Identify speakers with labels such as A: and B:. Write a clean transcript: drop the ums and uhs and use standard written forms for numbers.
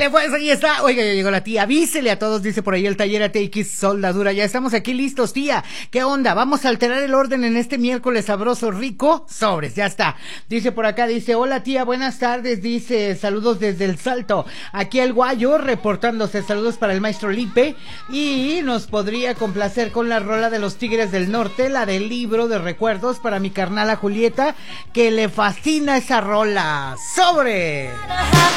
A: Ándale, pues ahí está. Oiga, ya llegó la tía. Avísele a todos, dice por ahí el taller ATX Soldadura. Ya estamos aquí listos, tía. ¿Qué onda? Vamos a alterar el orden en este miércoles sabroso, rico. Sobres, ya está. Dice por acá, dice, hola tía, buenas tardes. Dice, saludos desde El Salto. Aquí el Guayo reportándose. Saludos para el maestro Lipe. Y nos podría complacer con la rola de los Tigres del Norte, la del libro de recuerdos para mi carnala Julieta, que le fascina esa rola. ¡Sobre!